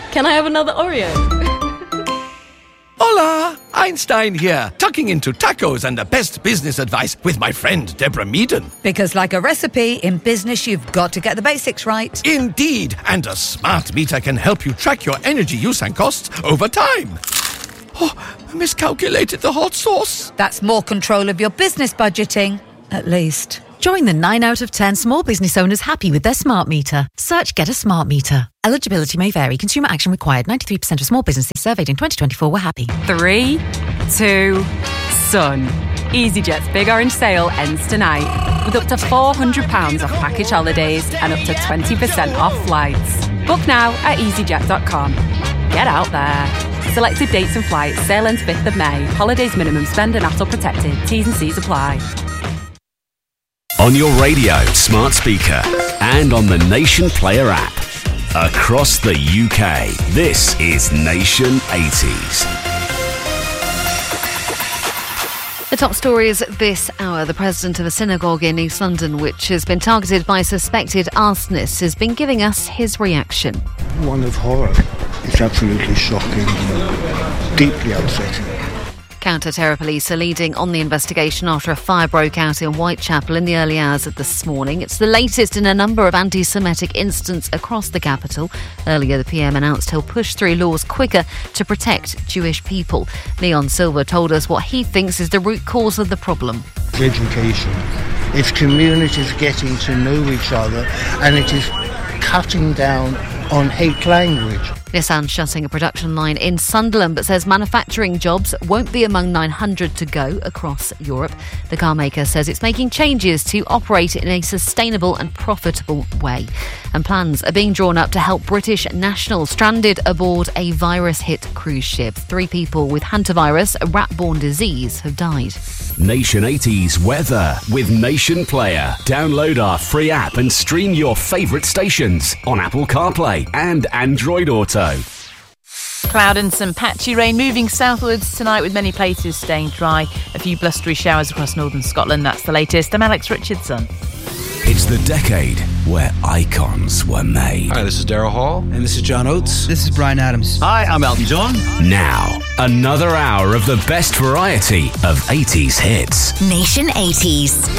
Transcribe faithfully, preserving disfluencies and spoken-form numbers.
Can I have another Oreo? Hola! Einstein here, tucking into tacos and the best business advice with my friend Deborah Meaden. Because like a recipe, in business you've got to get the basics right. Indeed, and a smart meter can help you track your energy use and costs over time. Oh, I miscalculated the hot sauce. That's more control of your business budgeting, at least. Join the nine out of ten small business owners happy with their smart meter. Search Get a Smart Meter. Eligibility may vary. Consumer action required. ninety-three percent of small businesses surveyed in twenty twenty-four were happy. Three, two, sun. EasyJet's Big Orange Sale ends tonight with up to four hundred pounds off package holidays and up to twenty percent off flights. Book now at easyjet dot com. Get out there. Selected dates and flights. Sale ends fifth of May. Holidays minimum spend and A T O protected. T's and C's apply. On your radio, smart speaker, and on the Nation Player app. Across the U K, this is Nation eighties. The top stories this hour. The president of a synagogue in East London, which has been targeted by suspected arsonists, has been giving us his reaction. One of horror. It's absolutely shocking and deeply upsetting. Counter-terror police are leading on the investigation after a fire broke out in Whitechapel in the early hours of this morning. It's the latest in a number of anti-Semitic incidents across the capital. Earlier, the P M announced he'll push through laws quicker to protect Jewish people. Leon Silver told us what he thinks is the root cause of the problem. Education. It's communities getting to know each other, and it is cutting down on hate language. Nissan shutting a production line in Sunderland, but says manufacturing jobs won't be among nine hundred to go across Europe. The car maker says it's making changes to operate in a sustainable and profitable way. And plans are being drawn up to help British nationals stranded aboard a virus-hit cruise ship. Three people with hantavirus, a rat-borne disease, have died. Nation eighties weather with Nation Player. Download our free app and stream your favourite stations on Apple CarPlay and Android Auto. Cloud and some patchy rain moving southwards tonight, with many places staying dry. A few blustery showers across northern Scotland. That's the latest. I'm Alex Richardson. It's the decade where icons were made. Hi, this is Daryl Hall. And this is John Oates. This is Bryan Adams. Hi, I'm Elton John. Now, another hour of the best variety of eighties hits. Nation eighties.